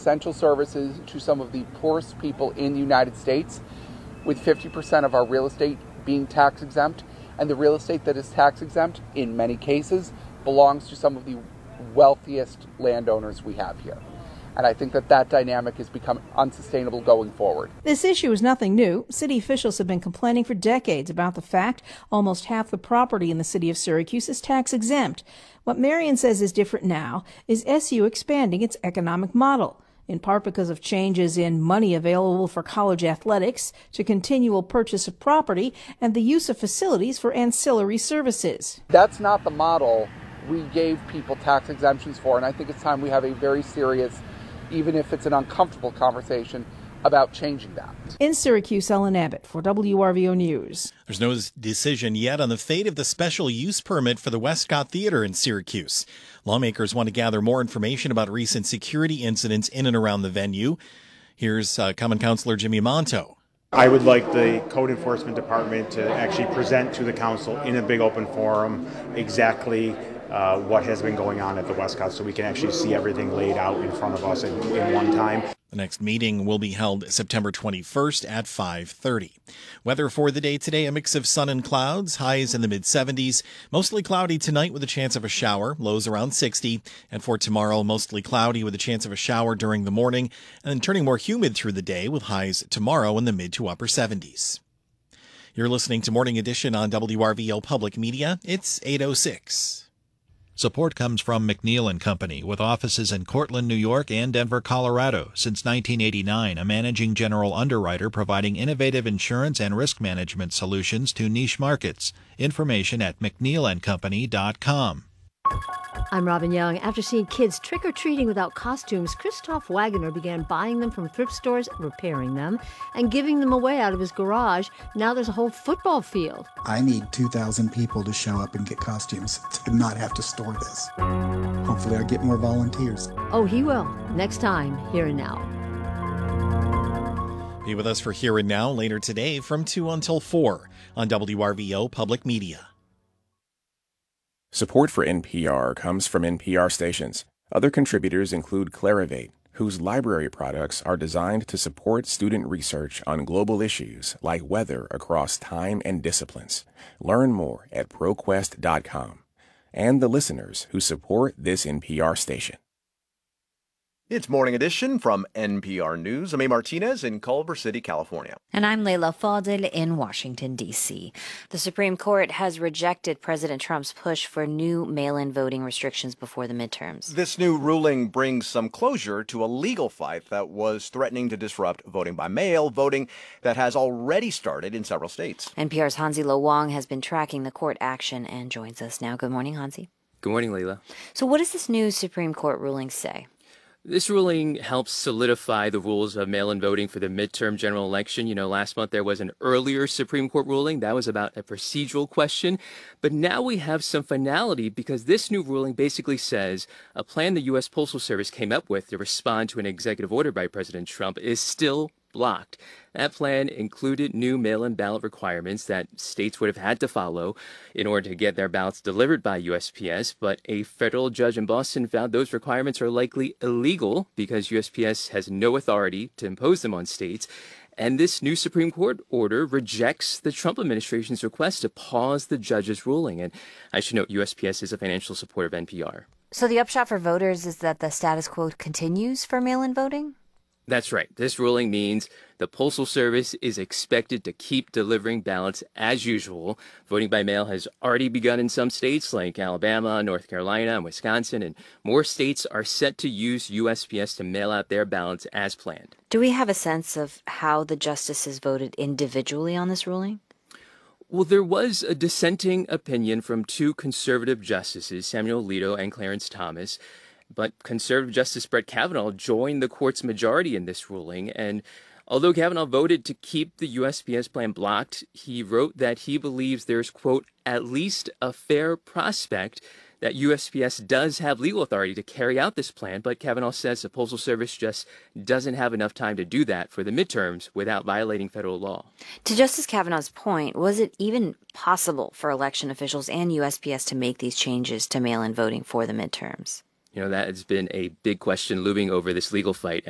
essential services to some of the poorest people in the United States, with 50% of our real estate being tax exempt. And the real estate that is tax exempt, in many cases, belongs to some of the wealthiest landowners we have here. And I think that dynamic has become unsustainable going forward. This issue is nothing new. City officials have been complaining for decades about the fact almost half the property in the city of Syracuse is tax exempt. What Marion says is different now is SU expanding its economic model, in part because of changes in money available for college athletics, to continual purchase of property, and the use of facilities for ancillary services. That's not the model we gave people tax exemptions for, and I think it's time we have a very serious, even if it's an uncomfortable conversation, about changing that. In Syracuse, Ellen Abbott for WRVO News. There's no decision yet on the fate of the special use permit for the Westcott Theater in Syracuse. Lawmakers want to gather more information about recent security incidents in and around the venue. Here's Common Councilor Jimmy Monto. I would like the Code Enforcement Department to actually present to the council in a big open forum exactly what has been going on at the Westcott, so we can actually see everything laid out in front of us in one time. The next meeting will be held September 21st at 5:30. Weather for the day today, a mix of sun and clouds, highs in the mid-70s. Mostly cloudy tonight with a chance of a shower, lows around 60. And for tomorrow, mostly cloudy with a chance of a shower during the morning, and then turning more humid through the day with highs tomorrow in the mid to upper 70s. You're listening to Morning Edition on WRVO Public Media. It's 8:06. Support comes from McNeil & Company, with offices in Cortland, New York and Denver, Colorado. Since 1989, a managing general underwriter providing innovative insurance and risk management solutions to niche markets. Information at mcneilandcompany.com. I'm Robin Young. After seeing kids trick-or-treating without costumes, Christoph Wagoner began buying them from thrift stores, repairing them, and giving them away out of his garage. Now there's a whole football field. I need 2,000 people to show up and get costumes to not have to store this. Hopefully I'll get more volunteers. Oh, he will. Next time, Here and Now. Be with us for Here and Now later today from 2 until 4 on WRVO Public Media. Support for NPR comes from NPR stations. Other contributors include Clarivate, whose library products are designed to support student research on global issues like weather across time and disciplines. Learn more at ProQuest.com. And the listeners who support this NPR station. It's Morning Edition from NPR News. I'm A. Martinez in Culver City, California. And I'm Leila Fadel in Washington, D.C. The Supreme Court has rejected President Trump's push for new mail-in voting restrictions before the midterms. This new ruling brings some closure to a legal fight that was threatening to disrupt voting by mail, voting that has already started in several states. NPR's Hansi Lo Wang has been tracking the court action and joins us now. Good morning, Hansi. Good morning, Leila. So what does this new Supreme Court ruling say? This ruling helps solidify the rules of mail-in voting for the midterm general election. You know, last month there was an earlier Supreme Court ruling that was about a procedural question. But now we have some finality because this new ruling basically says a plan the U.S. Postal Service came up with to respond to an executive order by President Trump is still blocked. That plan included new mail-in ballot requirements that states would have had to follow in order to get their ballots delivered by USPS, but a federal judge in Boston found those requirements are likely illegal because USPS has no authority to impose them on states. And this new Supreme Court order rejects the Trump administration's request to pause the judge's ruling. And I should note, USPS is a financial supporter of NPR. So the upshot for voters is that the status quo continues for mail-in voting? That's right. This ruling means the Postal Service is expected to keep delivering ballots as usual. Voting by mail has already begun in some states like Alabama, North Carolina, and Wisconsin, and more states are set to use USPS to mail out their ballots as planned. Do we have a sense of how the justices voted individually on this ruling? Well, there was a dissenting opinion from two conservative justices, Samuel Alito and Clarence Thomas. But conservative Justice Brett Kavanaugh joined the court's majority in this ruling. And although Kavanaugh voted to keep the USPS plan blocked, he wrote that he believes there's, quote, at least a fair prospect that USPS does have legal authority to carry out this plan. But Kavanaugh says the Postal Service just doesn't have enough time to do that for the midterms without violating federal law. To Justice Kavanaugh's point, was it even possible for election officials and USPS to make these changes to mail-in voting for the midterms? You know, that has been a big question looming over this legal fight